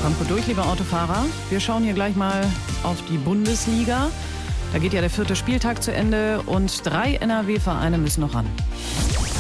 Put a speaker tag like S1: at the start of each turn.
S1: Frankfurt durch, liebe Autofahrer. Wir schauen hier gleich mal auf die Bundesliga. Da geht ja der 4. Spieltag zu Ende und 3 NRW-Vereine müssen noch ran.